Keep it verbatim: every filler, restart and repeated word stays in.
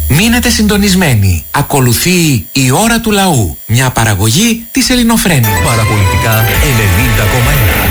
Μείνετε συντονισμένοι. Ακολουθεί η ώρα του λαού. Μια παραγωγή της Ελληνοφρένειας. Παραπολιτικά ενενήντα κόμμα ένα.